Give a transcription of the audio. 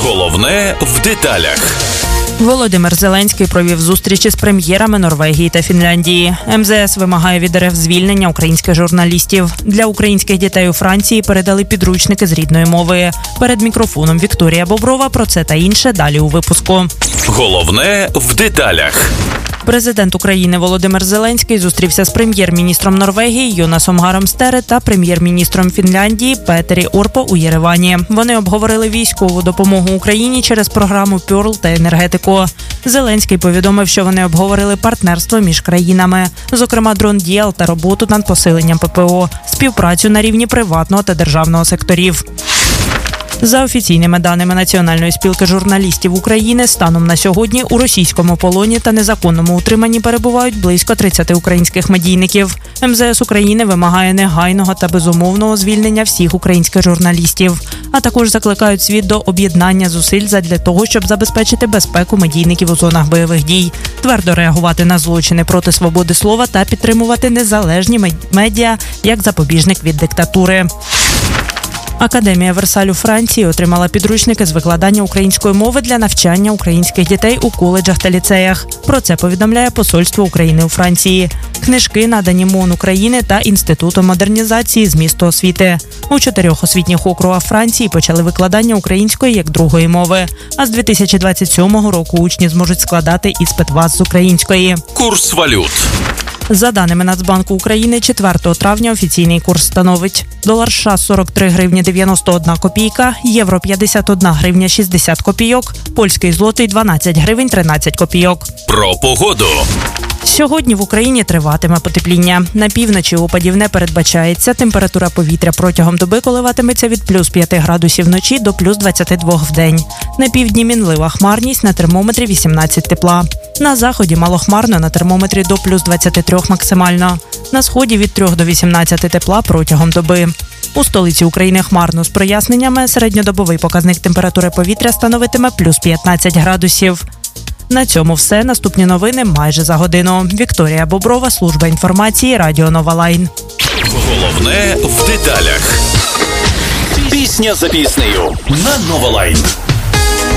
Головне в деталях. Володимир Зеленський провів зустрічі з прем'єрами Норвегії та Фінляндії. МЗС вимагає від РФ звільнення українських журналістів. Для українських дітей у Франції передали підручники з рідної мови. Перед мікрофоном Вікторія Боброва. Про це та інше далі у випуску. Головне в деталях. Президент України Володимир Зеленський зустрівся з прем'єр-міністром Норвегії Йонасом Гаром Стере та прем'єр-міністром Фінляндії Петері Орпо у Єревані. Вони обговорили військову допомогу Україні через програму «Пьорл» та енергетику. Зеленський повідомив, що вони обговорили партнерство між країнами, зокрема дрон-діал та роботу над посиленням ППО, співпрацю на рівні приватного та державного секторів. За офіційними даними Національної спілки журналістів України, станом на сьогодні у російському полоні та незаконному утриманні перебувають близько 30 українських медійників. МЗС України вимагає негайного та безумовного звільнення всіх українських журналістів, а також закликають світ до об'єднання зусиль задля того, щоб забезпечити безпеку медійників у зонах бойових дій, твердо реагувати на злочини проти свободи слова та підтримувати незалежні медіа як запобіжник від диктатури. Академія Версаль у Франції отримала підручники з викладання української мови для навчання українських дітей у коледжах та ліцеях. Про це повідомляє Посольство України у Франції. Книжки надані МОН України та Інститутом модернізації змісту освіти. У 4 освітніх округах Франції почали викладання української як другої мови. А з 2027 року учні зможуть складати іспит ВАЗ з української. Курс валют. За даними Нацбанку України, 4 травня офіційний курс становить долар США 43 гривні 91 копійка, євро 51 гривня 60 копійок, польський злотий 12 гривень 13 копійок. Про погоду. Сьогодні в Україні триватиме потепління. На півночі опадів не передбачається. Температура повітря протягом доби коливатиметься від плюс 5 градусів вночі до плюс 22 вдень. На півдні мінлива хмарність, на термометрі 18 тепла. На заході малохмарно, на термометрі до плюс 23 максимально. На сході від 3 до 18 тепла протягом доби. У столиці України хмарно з проясненнями. Середньодобовий показник температури повітря становитиме плюс 15 градусів. На цьому все. Наступні новини майже за годину. Вікторія Боброва, служба інформації, Радіо Нова Лайн. Головне в деталях. Пісня за піснею на Нова Лайн.